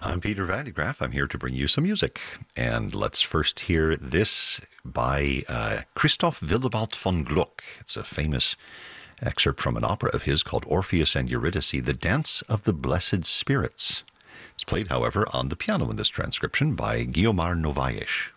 I'm Peter Van de Graaff. I'm here to bring you some music. And let's first hear this by Christoph Willibald von Gluck. It's a famous excerpt from an opera of his called Orpheus and Eurydice, The Dance of the Blessed Spirits. It's played, however, on the piano in this transcription by Guiomar Novaes.